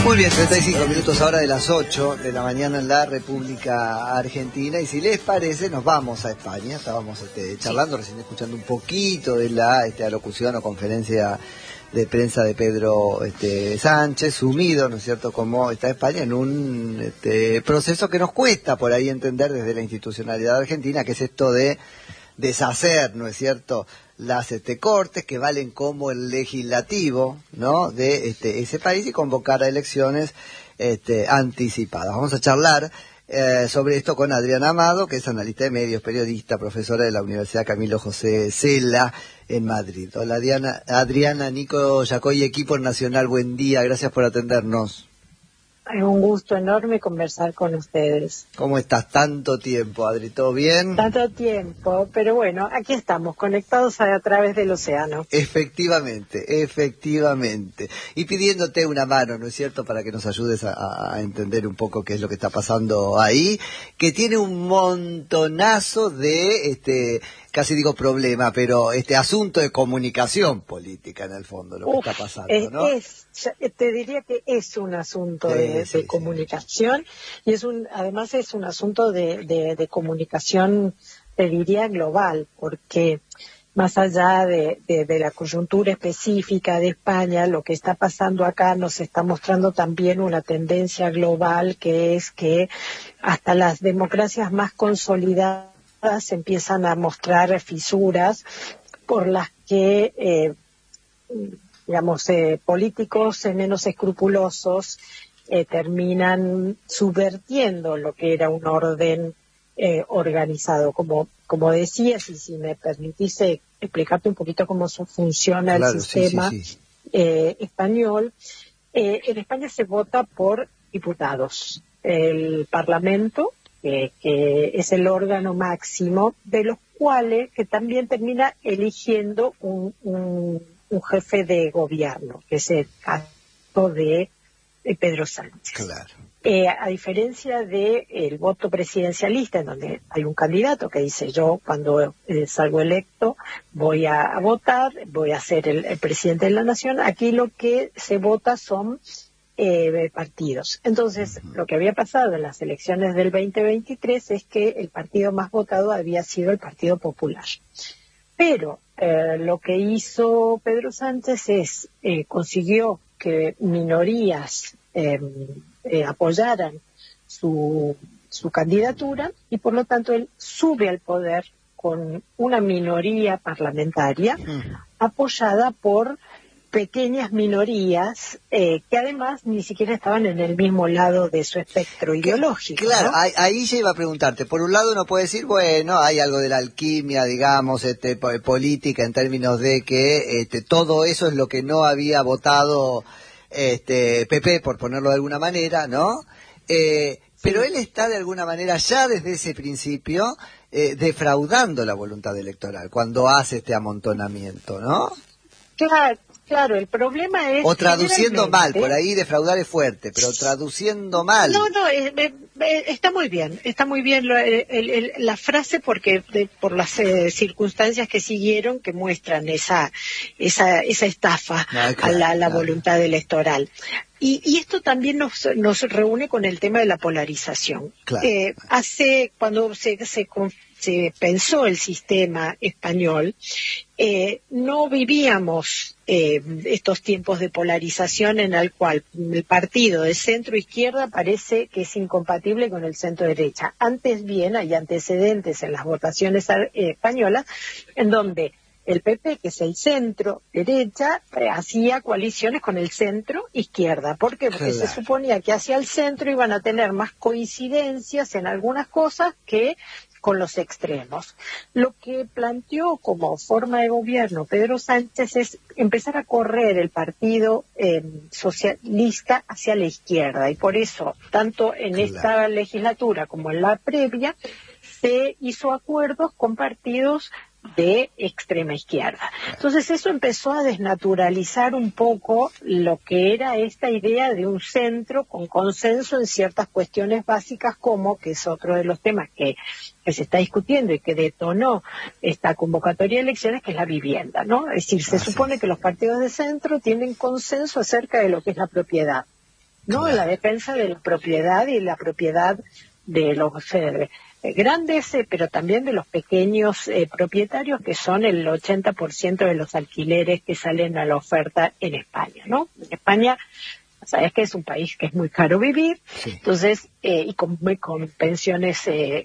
Muy bien, 35 minutos ahora de las 8 de la mañana en la República Argentina, y si les parece nos vamos a España. Estábamos charlando, recién escuchando un poquito de la alocución o conferencia de prensa de Pedro Sánchez, sumido, ¿no es cierto?, como está España en un proceso que nos cuesta por ahí entender desde la institucionalidad argentina, que es esto de deshacer, ¿no es cierto?, las cortes que valen como el legislativo, ¿no?, de ese país, y convocar a elecciones anticipadas. Vamos a charlar sobre esto con Adriana Amado, que es analista de medios, periodista, profesora de la Universidad Camilo José Cela en Madrid. Hola Adriana, Nico Yacoy, equipo nacional, buen día, gracias por atendernos. Es un gusto enorme conversar con ustedes. ¿Cómo estás? Tanto tiempo, Adri, ¿todo bien? Tanto tiempo, pero bueno, aquí estamos, conectados a través del océano. Efectivamente. Y pidiéndote una mano, ¿no es cierto?, para que nos ayudes a entender un poco qué es lo que está pasando ahí, que tiene un montonazo de, casi digo problema, pero asunto de comunicación política en el fondo, lo que está pasando, ¿no? Te diría que es un asunto de comunicación, y además es un asunto de comunicación, te diría, global, porque más allá de la coyuntura específica de España, lo que está pasando acá nos está mostrando también una tendencia global, que es que hasta las democracias más consolidadas empiezan a mostrar fisuras por las que políticos menos escrupulosos terminan subvertiendo lo que era un orden organizado. Como decías, y si me permitís explicarte un poquito cómo funciona el sistema español, en España se vota por diputados. El Parlamento, que es el órgano máximo, de los cuales que también termina eligiendo un jefe de gobierno, que es el caso de Pedro Sánchez. Claro. A diferencia del voto presidencialista, en donde hay un candidato que dice: yo cuando salgo electo voy a votar, voy a ser el presidente de la nación, aquí lo que se vota son partidos. Entonces, lo que había pasado en las elecciones del 2023 es que el partido más votado había sido el Partido Popular. Pero lo que hizo Pedro Sánchez es consiguió que minorías apoyaran su candidatura, y por lo tanto él sube al poder con una minoría parlamentaria apoyada por pequeñas minorías que además ni siquiera estaban en el mismo lado de su espectro ideológico. Claro, ¿no? ahí ya iba a preguntarte. Por un lado uno puede decir, bueno, hay algo de la alquimia, digamos, política, en términos de que todo eso es lo que no había votado PP, por ponerlo de alguna manera, ¿no? Pero él está de alguna manera ya desde ese principio defraudando la voluntad electoral cuando hace este amontonamiento, ¿no? Claro, el problema es... O traduciendo mal, por ahí defraudar es fuerte, pero traduciendo mal. No, está muy bien la frase, porque por las circunstancias que siguieron, que muestran esa estafa a la voluntad electoral. Y esto también nos reúne con el tema de la polarización. Claro. Cuando se pensó el sistema español, no vivíamos estos tiempos de polarización en el cual el partido de centro-izquierda parece que es incompatible con el centro-derecha. Antes bien, hay antecedentes en las votaciones españolas en donde el PP, que es el centro-derecha, hacía coaliciones con el centro-izquierda. ¿Por qué? Porque se suponía que hacia el centro iban a tener más coincidencias en algunas cosas que con los extremos. Lo que planteó como forma de gobierno Pedro Sánchez es empezar a correr el partido socialista hacia la izquierda, y por eso, tanto en esta legislatura como en la previa, se hizo acuerdos con partidos de extrema izquierda. Entonces eso empezó a desnaturalizar un poco lo que era esta idea de un centro con consenso en ciertas cuestiones básicas, como, que es otro de los temas que se está discutiendo y que detonó esta convocatoria de elecciones, que es la vivienda, ¿no? Es decir, se supone que los partidos de centro tienen consenso acerca de lo que es la propiedad. ¿no? Claro. La defensa de la propiedad y la propiedad de los grandes, pero también de los pequeños propietarios, que son el 80% de los alquileres que salen a la oferta en España, ¿no? En España, sabes que es un país que es muy caro vivir, Sí. entonces, y con pensiones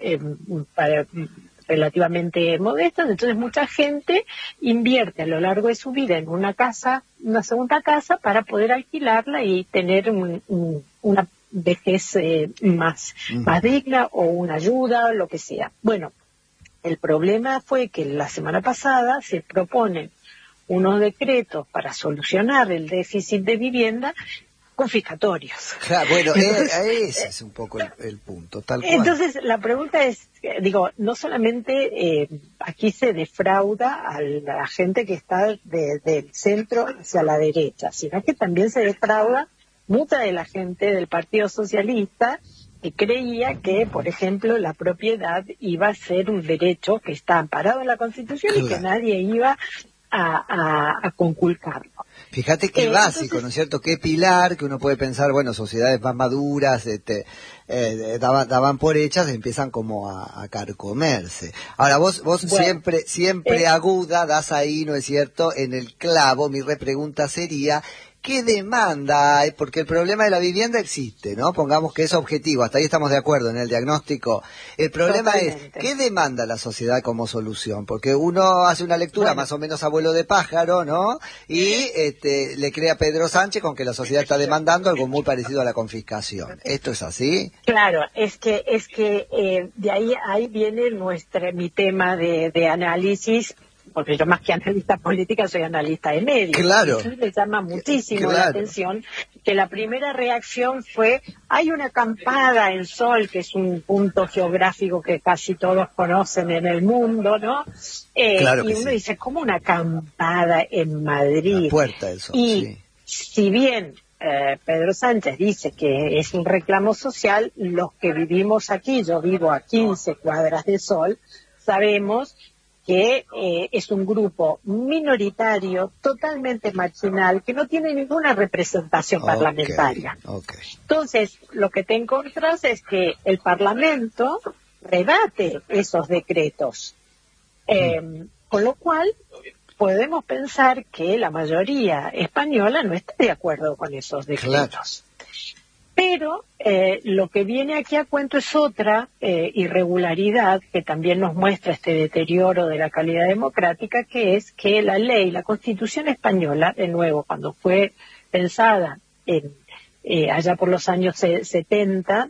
relativamente modestas, entonces mucha gente invierte a lo largo de su vida en una casa, una segunda casa, para poder alquilarla y tener una vejez más digna, o una ayuda, lo que sea. Bueno, el problema fue que la semana pasada se proponen unos decretos para solucionar el déficit de vivienda confiscatorios. Claro, bueno, Entonces, ese es un poco el punto, tal cual. entonces, la pregunta es, no solamente aquí se defrauda a la gente que está del centro hacia la derecha, sino que también se defrauda mucha de la gente del Partido Socialista, que creía que, por ejemplo, la propiedad iba a ser un derecho que está amparado en la Constitución, y que nadie iba a conculcarlo. Fíjate qué básico, Entonces, ¿no es cierto? Qué pilar, que uno puede pensar, bueno, sociedades más maduras, daban por hechas, empiezan como a carcomerse. Ahora, vos bueno, siempre aguda, das ahí, ¿no es cierto?, en el clavo. Mi repregunta sería, ¿qué demanda hay? Porque el problema de la vivienda existe, ¿no? Pongamos que es objetivo, hasta ahí estamos de acuerdo en el diagnóstico. El problema totalmente. es, ¿qué demanda la sociedad como solución? Porque uno hace una lectura más o menos abuelo de pájaro, ¿no? Y le cree a Pedro Sánchez con que la sociedad está demandando algo muy parecido a la confiscación. ¿Esto es así? Claro, es que de ahí viene mi tema de análisis, porque yo, más que analista política, soy analista de medios. Claro. Y sí me llama muchísimo la atención que la primera reacción fue: hay una acampada en Sol, que es un punto geográfico que casi todos conocen en el mundo, ¿no? Claro y que uno sí. dice, ¿cómo una acampada en Madrid? La Puerta del Sol, y sí. si bien Pedro Sánchez dice que es un reclamo social, los que vivimos aquí, yo vivo a 15 cuadras de Sol, sabemos que es un grupo minoritario, totalmente marginal, que no tiene ninguna representación parlamentaria. Entonces, lo que te encontrás es que el Parlamento rebate esos decretos, con lo cual podemos pensar que la mayoría española no está de acuerdo con esos decretos. Claro. Pero lo que viene aquí a cuento es otra irregularidad que también nos muestra este deterioro de la calidad democrática, que es que la Constitución española, de nuevo, cuando fue pensada allá por los años 70,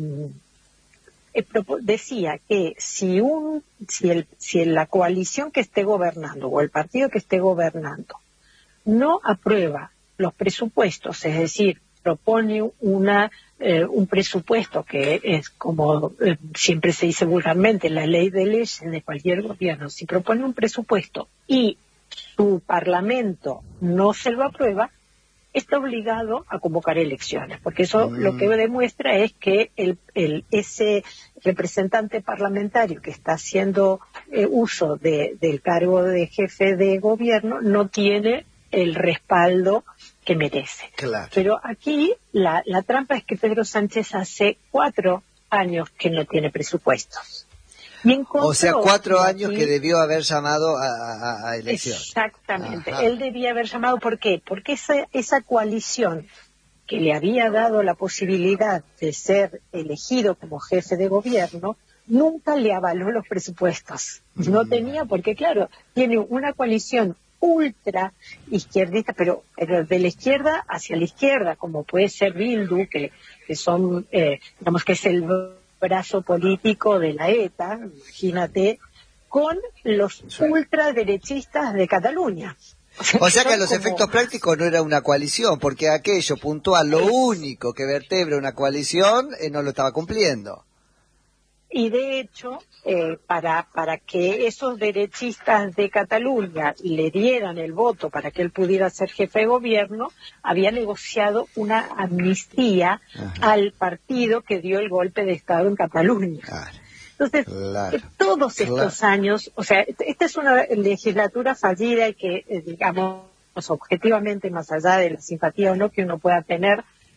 decía que si la coalición que esté gobernando, o el partido que esté gobernando, no aprueba los presupuestos, es decir, propone un presupuesto, que es como siempre se dice vulgarmente, la ley de leyes de cualquier gobierno: si propone un presupuesto y su parlamento no se lo aprueba, está obligado a convocar elecciones, porque eso lo que demuestra es que ese representante parlamentario que está haciendo uso del cargo de jefe de gobierno no tiene el respaldo que merece. Claro. Pero aquí la trampa es que Pedro Sánchez hace 4 años que no tiene presupuestos. O sea, 4 años que debió haber llamado a elección. Exactamente. Ajá. Él debía haber llamado. ¿Por qué? Porque esa coalición que le había dado la posibilidad de ser elegido como jefe de gobierno nunca le avaló los presupuestos. No tenía, porque claro, tiene una coalición ultra izquierdista, pero de la izquierda hacia la izquierda, como puede ser Bildu, que son, digamos que es el brazo político de la ETA, imagínate, con los ultraderechistas de Cataluña. O sea que a los efectos prácticos no era una coalición, porque aquello puntual, lo único que vertebra una coalición, no lo estaba cumpliendo. Y de hecho, para que esos derechistas de Cataluña le dieran el voto para que él pudiera ser jefe de gobierno, había negociado una amnistía al partido que dio el golpe de Estado en Cataluña. Claro. Entonces, todos estos años, o sea, esta es una legislatura fallida y que, digamos, objetivamente, más allá de la simpatía o no que uno pueda tener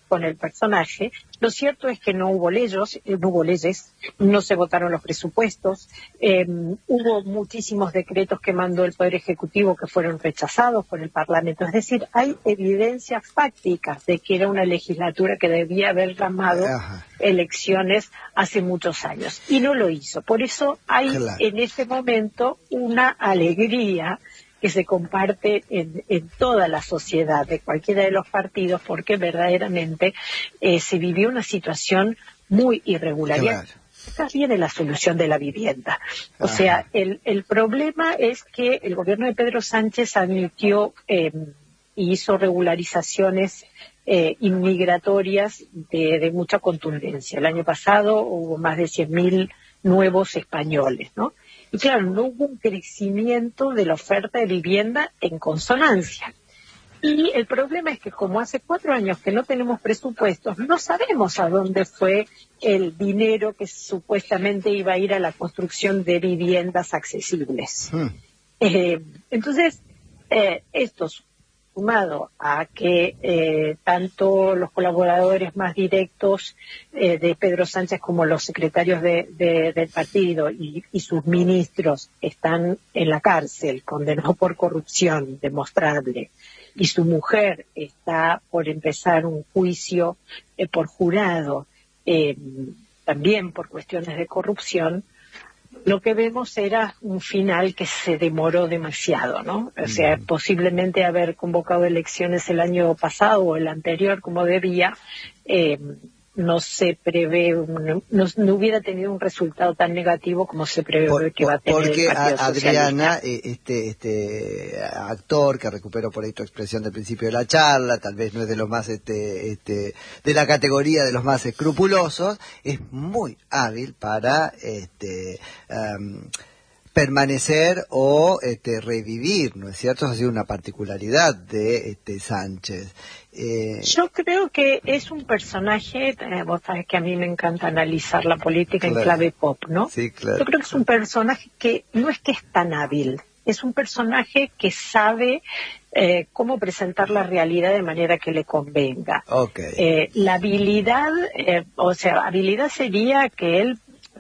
con el personaje. Lo cierto es que no hubo leyes, no se votaron los presupuestos, hubo muchísimos decretos que mandó el Poder Ejecutivo que fueron rechazados por el Parlamento. Es decir, hay evidencias fácticas de que era una legislatura que debía haber llamado elecciones hace muchos años y no lo hizo. Por eso hay en este momento una alegría que se comparte en toda la sociedad de cualquiera de los partidos, porque verdaderamente se vivió una situación muy irregular. Claro. Esta viene la solución de la vivienda. O sea, el problema es que el gobierno de Pedro Sánchez admitió y hizo regularizaciones inmigratorias de mucha contundencia. El año pasado hubo más de 100.000 nuevos españoles, ¿no? Y claro, no hubo un crecimiento de la oferta de vivienda en consonancia. Y el problema es que como hace 4 años que no tenemos presupuestos, no sabemos a dónde fue el dinero que supuestamente iba a ir a la construcción de viviendas accesibles. Entonces, esto sumado a que tanto los colaboradores más directos de Pedro Sánchez como los secretarios del partido y sus ministros están en la cárcel, condenados por corrupción demostrable, y su mujer está por empezar un juicio por jurado, también por cuestiones de corrupción. Lo que vemos era un final que se demoró demasiado, ¿no? O sea, posiblemente haber convocado elecciones el año pasado o el anterior como debía, no se prevé, no hubiera tenido un resultado tan negativo como se prevé que va a tener porque el Partido Adriana, Socialista. este actor que recupero por ahí tu expresión del principio de la charla, tal vez no es de los más de la categoría de los más escrupulosos, es muy hábil para permanecer o revivir, ¿no es cierto? Eso ha sido una particularidad de Sánchez. Yo creo que es un personaje, vos sabés que a mí me encanta analizar la política en clave pop, ¿no? Sí, claro. Yo creo que es un personaje que no es que es tan hábil, es un personaje que sabe cómo presentar la realidad de manera que le convenga. Okay. La habilidad, habilidad sería que él,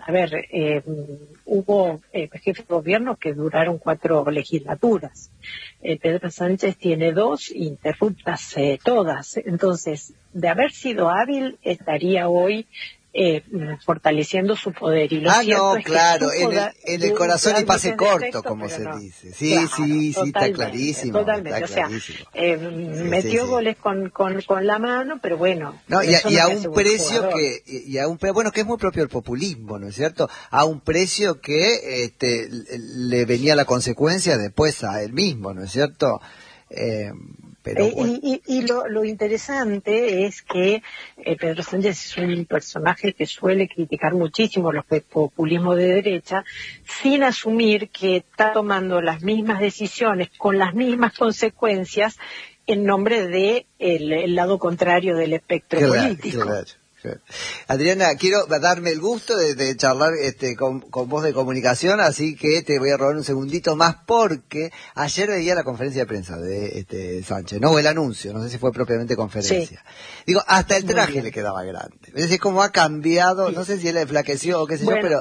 hubo jefes de gobierno que duraron 4 legislaturas. Pedro Sánchez tiene 2 interruptas todas. Entonces, de haber sido hábil, estaría hoy fortaleciendo su poder. Y lo cierto es claro, que en el corazón y pase corto, defecto, como se dice. Sí, claro, sí, está clarísimo. Totalmente, Está clarísimo. O sea, metió goles con la mano, pero bueno. No, y a un precio jugador. que es muy propio del populismo, ¿no es cierto? A un precio que le venía la consecuencia después a él mismo, ¿no es cierto? Pero bueno. Y lo interesante es que Pedro Sánchez es un personaje que suele criticar muchísimo los populismos de derecha, sin asumir que está tomando las mismas decisiones con las mismas consecuencias en nombre de el lado contrario del espectro político. Claro. Adriana, quiero darme el gusto de charlar con vos de comunicación, así que te voy a robar un segundito más porque ayer veía la conferencia de prensa de Sánchez, no, o el anuncio, no sé si fue propiamente conferencia. Sí. Digo, hasta el traje le quedaba grande. Es decir, cómo ha cambiado, no sé si él enflaqueció o qué sé yo, pero...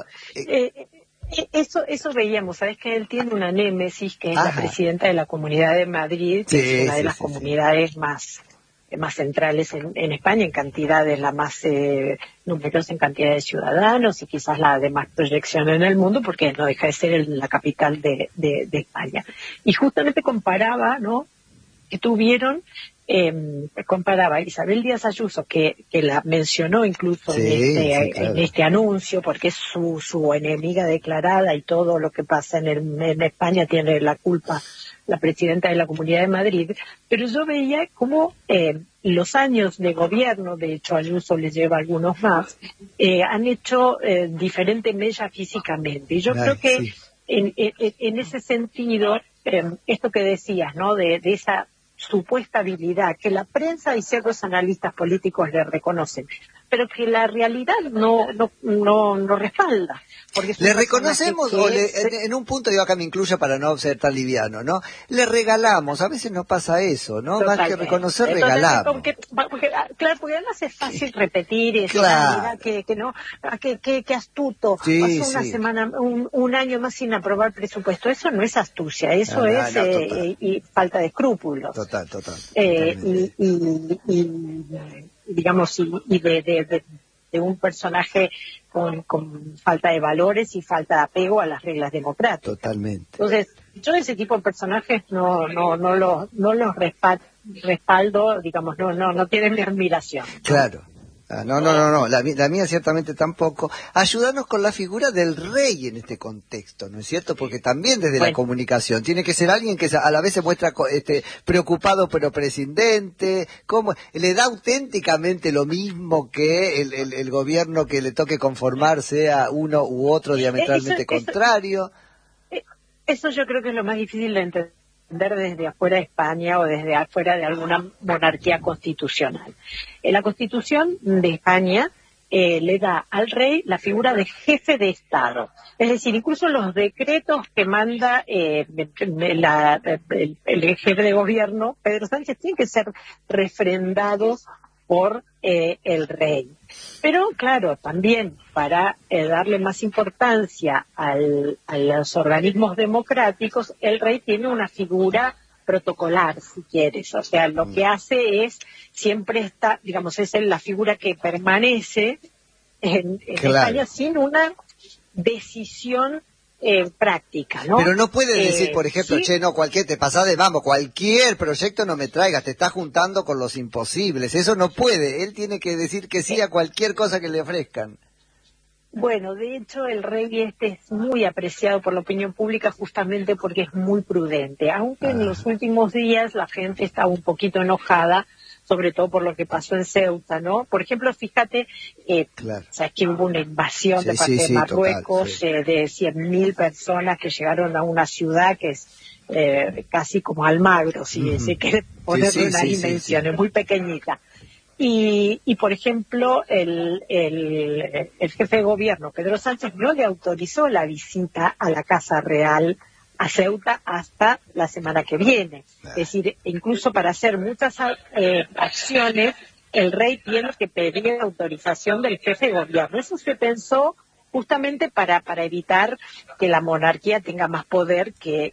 Eso veíamos, sabes que él tiene una némesis que es la presidenta de la Comunidad de Madrid, que es una de las comunidades más centrales en España, en cantidades la más numerosa en cantidad de ciudadanos y quizás la de más proyección en el mundo, porque no deja de ser la capital de España. Y justamente comparaba, ¿no?, que tuvieron, comparaba a Isabel Díaz Ayuso, que la mencionó incluso en este anuncio, porque es su enemiga declarada y todo lo que pasa en España tiene la culpa la presidenta de la Comunidad de Madrid, pero yo veía cómo los años de gobierno, de hecho Ayuso les lleva algunos más, han hecho diferente mella físicamente. Y yo creo que en ese sentido, esto que decías, ¿no?, de esa supuesta habilidad que la prensa y ciertos analistas políticos le reconocen, pero que la realidad no respalda. Porque le reconocemos, en un punto yo acá me incluyo para no ser tan liviano, ¿no? Le regalamos, a veces nos pasa eso, ¿no? Totalmente. Más que reconocer, entonces, regalamos. Porque además es fácil repetir eso, claro. que astuto, sí, pasó una sí. semana, un año más sin aprobar presupuesto, eso no es astucia, eso es y falta de escrúpulos. Total. Digamos, de un personaje con falta de valores y falta de apego a las reglas democráticas. Totalmente. Entonces, yo ese tipo de personajes no los respaldo, digamos, no tienen mi admiración. Claro. No, la mía ciertamente tampoco. Ayúdanos con la figura del rey en este contexto, ¿no es cierto? Porque también desde la comunicación tiene que ser alguien que a la vez se muestra preocupado pero prescindente. ¿Cómo? ¿Le da auténticamente lo mismo que el gobierno que le toque conformar sea uno u otro diametralmente contrario? Eso yo creo que es lo más difícil de entender desde afuera de España o desde afuera de alguna monarquía constitucional. La Constitución de España le da al rey la figura de jefe de Estado. Es decir, incluso los decretos que manda el jefe de gobierno, Pedro Sánchez, tienen que ser refrendados por el rey. Pero claro, también para darle más importancia a los organismos democráticos, el rey tiene una figura protocolar, si quieres. O sea, lo que hace es, siempre está, digamos, es la figura que permanece en España sin una decisión práctica, ¿no? Pero no puede decir, por ejemplo, sí, cualquier proyecto no me traigas, te estás juntando con los imposibles. Eso no puede, él tiene que decir que sí a cualquier cosa que le ofrezcan. Bueno, de hecho, el rey es muy apreciado por la opinión pública justamente porque es muy prudente, aunque en los últimos días la gente estaba un poquito enojada, sobre todo por lo que pasó en Ceuta, ¿no? Por ejemplo, fíjate, sabes que hubo una invasión de parte de Marruecos, de 100.000 personas que llegaron a una ciudad que es casi como Almagro, si se quiere ponerle una dimensión, es muy pequeñita. Y por ejemplo, el jefe de gobierno, Pedro Sánchez, no le autorizó la visita a la Casa Real a Ceuta hasta la semana que viene. Es decir, incluso para hacer muchas acciones, el rey tiene que pedir autorización del jefe de gobierno. Eso se pensó justamente para evitar que la monarquía tenga más poder que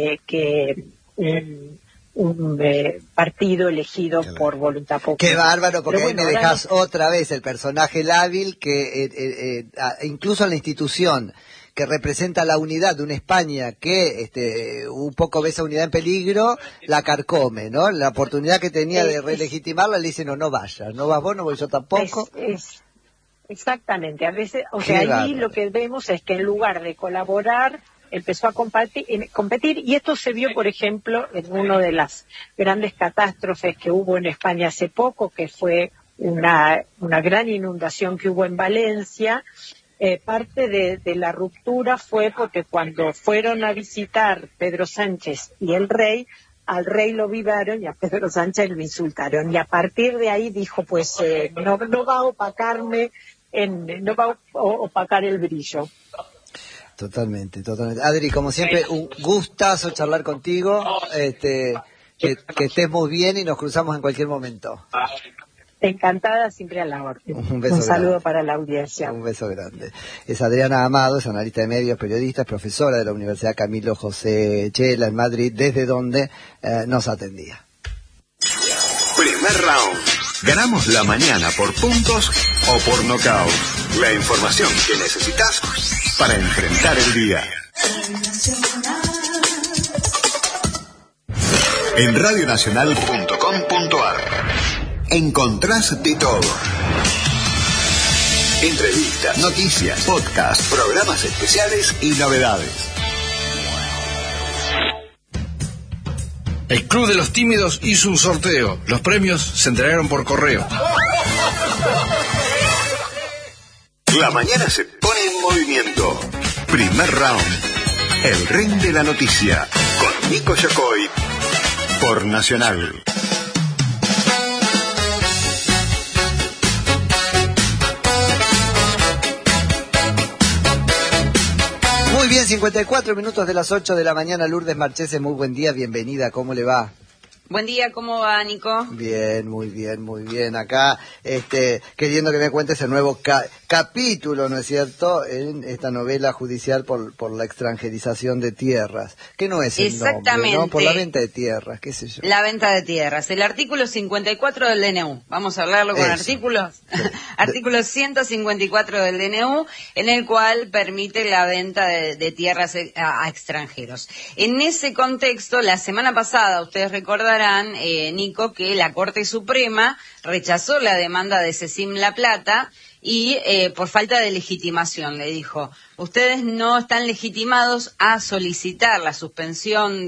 un partido elegido por voluntad popular. Qué bárbaro, porque ahí me dejás otra vez el personaje lábil que incluso en la institución que representa la unidad de una España que un poco ve esa unidad en peligro, la carcome, ¿no? La oportunidad que tenía de relegitimarla le dice, no vayas, no vas vos, no voy yo tampoco. Exactamente, a veces, o sea, ahí lo que vemos es que en lugar de colaborar, empezó a competir, y esto se vio, por ejemplo, en una de las grandes catástrofes que hubo en España hace poco, que fue una gran inundación que hubo en Valencia. Parte de la ruptura fue porque cuando fueron a visitar Pedro Sánchez y el rey, al rey lo vivaron y a Pedro Sánchez lo insultaron. Y a partir de ahí dijo, pues no va a opacarme, no va a opacar el brillo. Totalmente. Adri, como siempre, un gustazo charlar contigo, que estés muy bien y nos cruzamos en cualquier momento. Encantada, siempre a la orden. Un saludo para la audiencia. Un beso grande. Es Adriana Amado, es analista de medios, periodista, es profesora de la Universidad Camilo José Chela en Madrid, desde donde nos atendía. Primer round. Ganamos la mañana por puntos o por nocaut. La información que necesitas para enfrentar el día. En radionacional.com.ar encontrás de todo. Entrevistas, noticias, podcasts, programas especiales y novedades. El Club de los Tímidos hizo un sorteo. Los premios se entregaron por correo. La mañana se pone en movimiento. Primer round. El ring de la noticia. Con Nico Yacoy. Por Nacional. 7:54 de las 8 de la mañana. Lourdes Marchese, muy buen día, bienvenida, ¿cómo le va? Buen día, ¿cómo va, Nico? Bien, muy bien, muy bien. Acá, queriendo que me cuentes el nuevo capítulo, ¿no es cierto?, en esta novela judicial por la extranjerización de tierras. Que no es el nombre, ¿no? Por la venta de tierras, qué sé yo. La venta de tierras. El artículo 54 del DNU. Vamos a hablarlo con artículos. Sí. Artículo 154 del DNU, en el cual permite la venta de tierras a extranjeros. En ese contexto, la semana pasada, ustedes recordarán, Nico, que la Corte Suprema rechazó la demanda de Cecim La Plata y por falta de legitimación le dijo: ustedes no están legitimados a solicitar la suspensión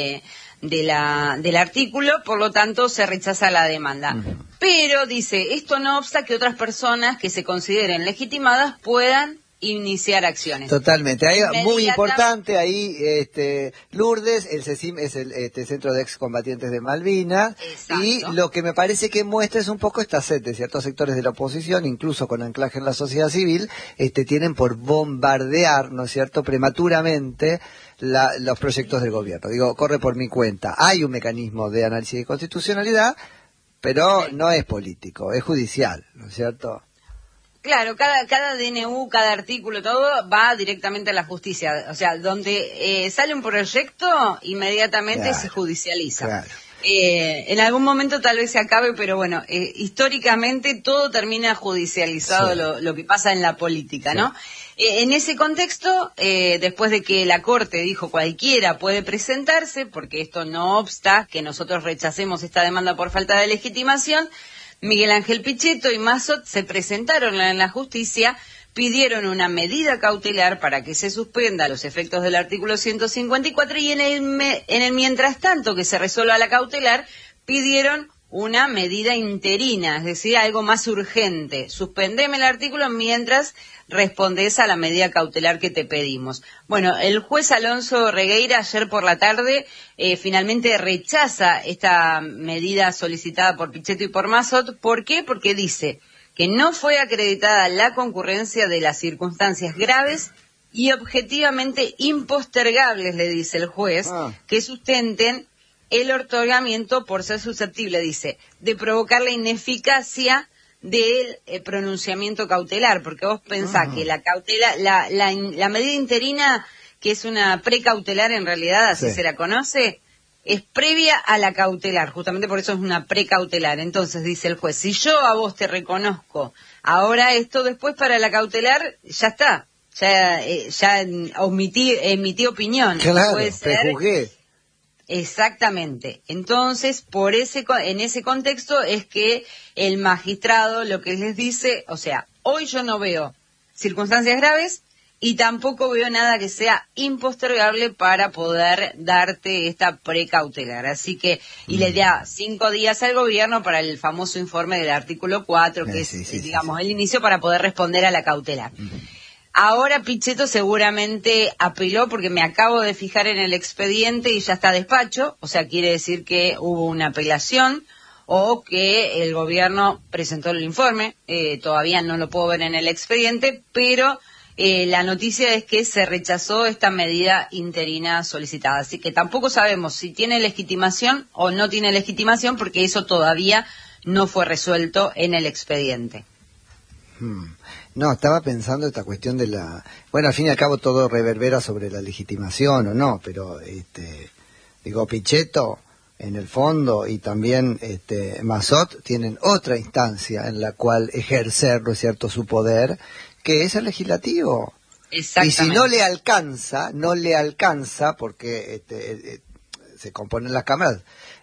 del artículo, por lo tanto se rechaza la demanda. Pero dice, esto no obsta que otras personas que se consideren legitimadas puedan iniciar acciones. Totalmente. Ahí, muy importante ahí, Lourdes, el CECIM es el Centro de Excombatientes de Malvinas. Exacto. Y lo que me parece que muestra es un poco esta sed de ciertos sectores de la oposición, incluso con anclaje en la sociedad civil, tienen por bombardear, ¿no es cierto?, prematuramente los proyectos del gobierno. Digo, corre por mi cuenta. Hay un mecanismo de análisis de constitucionalidad, pero no es político, es judicial, ¿no es cierto? Claro, cada DNU, cada artículo, todo va directamente a la justicia. O sea, donde sale un proyecto, inmediatamente se judicializa. Claro. En algún momento tal vez se acabe, pero bueno, históricamente todo termina judicializado, lo que pasa en la política, ¿no? En ese contexto, después de que la Corte dijo cualquiera puede presentarse, porque esto no obsta que nosotros rechacemos esta demanda por falta de legitimación, Miguel Ángel Pichetto y Mazzot se presentaron en la justicia, pidieron una medida cautelar para que se suspenda los efectos del artículo 154 y en el mientras tanto que se resuelva la cautelar, pidieron una medida interina, es decir, algo más urgente. Suspendeme el artículo mientras respondes a la medida cautelar que te pedimos. Bueno, el juez Alonso Regueira ayer por la tarde finalmente rechaza esta medida solicitada por Pichetto y por Mazzot. ¿Por qué? Porque dice que no fue acreditada la concurrencia de las circunstancias graves y objetivamente impostergables, le dice el juez, que sustenten el otorgamiento por ser susceptible, dice, de provocar la ineficacia del pronunciamiento cautelar, porque vos pensás que la cautela, la medida interina, que es una precautelar en realidad, así se la conoce, es previa a la cautelar, justamente por eso es una precautelar. Entonces dice el juez, si yo a vos te reconozco ahora esto, después para la cautelar ya está, ya emití opinión. Claro, puede ser, prejuzgué. Exactamente. Entonces, en ese contexto es que el magistrado lo que les dice, o sea, hoy yo no veo circunstancias graves y tampoco veo nada que sea impostergable para poder darte esta precautelar. Así que, y le da 5 días al gobierno para el famoso informe del artículo 4, que es, digamos, el inicio para poder responder a la cautelar. Ahora Pichetto seguramente apeló, porque me acabo de fijar en el expediente y ya está despacho, o sea, quiere decir que hubo una apelación o que el gobierno presentó el informe, todavía no lo puedo ver en el expediente, pero la noticia es que se rechazó esta medida interina solicitada, así que tampoco sabemos si tiene legitimación o no tiene legitimación, porque eso todavía no fue resuelto en el expediente. No, estaba pensando esta cuestión de bueno, al fin y al cabo todo reverbera sobre la legitimación o no, pero digo, Pichetto en el fondo y también Mazzot tienen otra instancia en la cual ejercer, ¿no es cierto?, su poder, que es el legislativo. Exactamente. Y si no le alcanza porque se componen las cámaras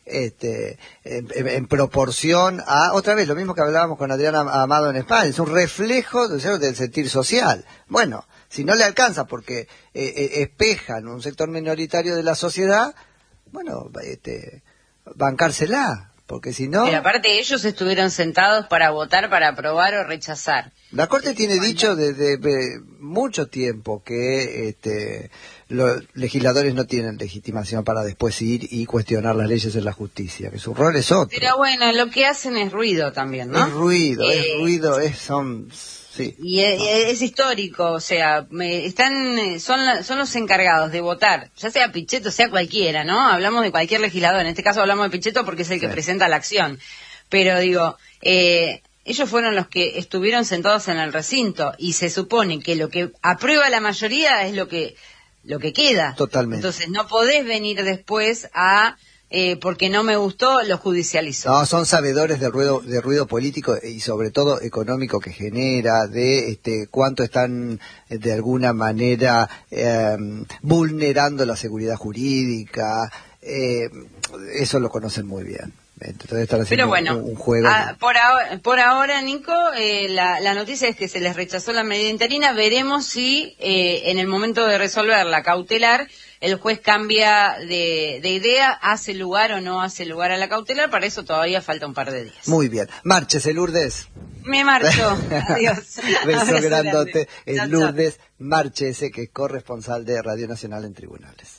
en proporción a, otra vez, lo mismo que hablábamos con Adriana Amado en España, es un reflejo del sentir social. Bueno, si no le alcanza porque espejan un sector minoritario de la sociedad, bueno, bancársela, porque si no... Pero aparte ellos estuvieron sentados para votar, para aprobar o rechazar. La Corte tiene dicho desde mucho tiempo que los legisladores no tienen legitimación para después ir y cuestionar las leyes en la justicia, que su rol es otro. Pero bueno, lo que hacen es ruido también, ¿no? Es ruido, son... Sí. Y es histórico, o sea, son los encargados de votar, ya sea Pichetto, sea cualquiera, ¿no? Hablamos de cualquier legislador, en este caso hablamos de Pichetto porque es el que presenta la acción. Pero digo, ellos fueron los que estuvieron sentados en el recinto y se supone que lo que aprueba la mayoría es lo que queda. Totalmente. Entonces no podés venir después a... porque no me gustó, lo judicializo. No, son sabedores de ruido político y sobre todo económico que genera, de cuánto están de alguna manera vulnerando la seguridad jurídica, eso lo conocen muy bien. Entonces están haciendo un juego. Por ahora, Nico, la noticia es que se les rechazó la medida interina. Veremos si en el momento de resolver la cautelar el juez cambia de idea, hace lugar o no hace lugar a la cautelar. Para eso todavía falta un par de días. Muy bien. Márchese, Lourdes. Me marcho. Adiós. Beso grandote. Es Lourdes Márchese, que es corresponsal de Radio Nacional en Tribunales.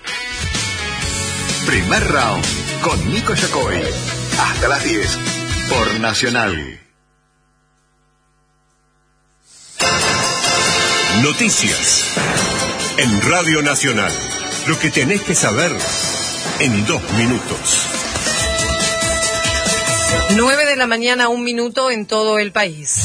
Primer round con Nico Yacoy. Hasta las 10 por Nacional. Noticias en Radio Nacional. Lo que tenés que saber en 2 minutos. 9:00 a.m, 1 minuto en todo el país.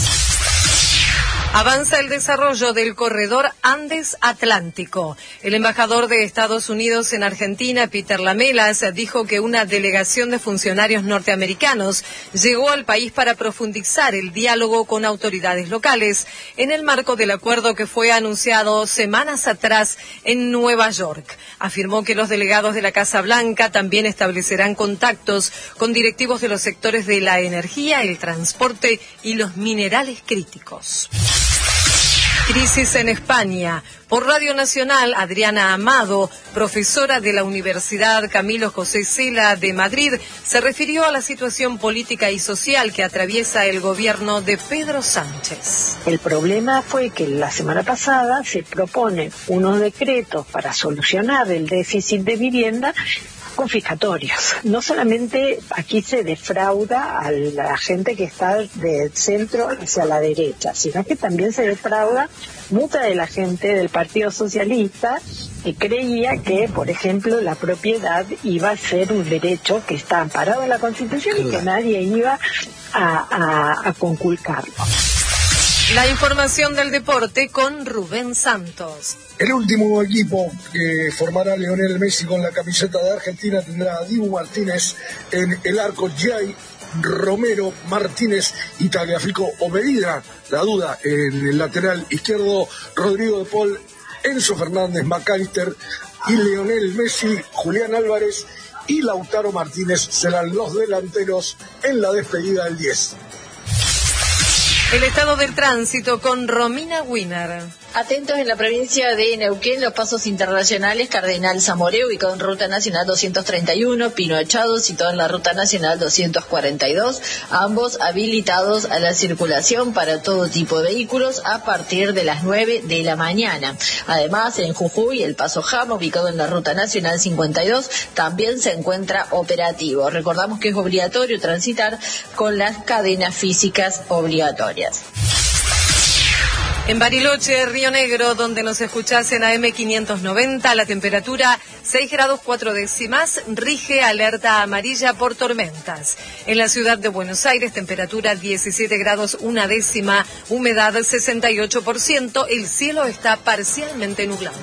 Avanza el desarrollo del corredor Andes-Atlántico. El embajador de Estados Unidos en Argentina, Peter Lamelas, dijo que una delegación de funcionarios norteamericanos llegó al país para profundizar el diálogo con autoridades locales en el marco del acuerdo que fue anunciado semanas atrás en Nueva York. Afirmó que los delegados de la Casa Blanca también establecerán contactos con directivos de los sectores de la energía, el transporte y los minerales críticos. Crisis en España. Por Radio Nacional, Adriana Amado, profesora de la Universidad Camilo José Cela de Madrid, se refirió a la situación política y social que atraviesa el gobierno de Pedro Sánchez. El problema fue que la semana pasada se proponen unos decretos para solucionar el déficit de vivienda confiscatorios. No solamente aquí se defrauda a la gente que está del centro hacia la derecha, sino que también se defrauda mucha de la gente del Partido Socialista que creía que, por ejemplo, la propiedad iba a ser un derecho que está amparado en la Constitución y que nadie iba a conculcarlo. La información del deporte con Rubén Santos. El último equipo que formará Lionel Messi con la camiseta de Argentina tendrá a Dibu Martínez en el arco, Jay, Romero, Martínez y Tagliafico o Medina. La duda en el lateral izquierdo, Rodrigo de Paul, Enzo Fernández, McAllister y Lionel Messi, Julián Álvarez y Lautaro Martínez serán los delanteros en la despedida del 10. El estado del tránsito con Romina Wiener. Atentos en la provincia de Neuquén, los pasos internacionales Cardenal Zamoré, ubicado en Ruta Nacional 231, Pino Echado, situado en la Ruta Nacional 242, ambos habilitados a la circulación para todo tipo de vehículos a partir de las 9 de la mañana. Además, en Jujuy, el paso Jama, ubicado en la Ruta Nacional 52, también se encuentra operativo. Recordamos que es obligatorio transitar con las cadenas físicas obligatorias. En Bariloche, Río Negro, donde nos escuchás en AM 590, la temperatura 6 grados 4 décimas, rige alerta amarilla por tormentas. En la ciudad de Buenos Aires, temperatura 17 grados 1 décima, humedad 68%, el cielo está parcialmente nublado.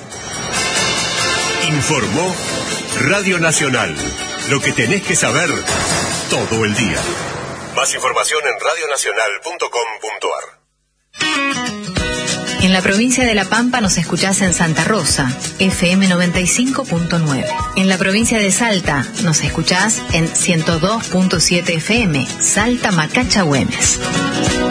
Informó Radio Nacional, lo que tenés que saber todo el día. Más información en radionacional.com.ar. En la provincia de La Pampa nos escuchás en Santa Rosa, FM 95.9. En la provincia de Salta nos escuchás en 102.7 FM, Salta Macacha Güemes.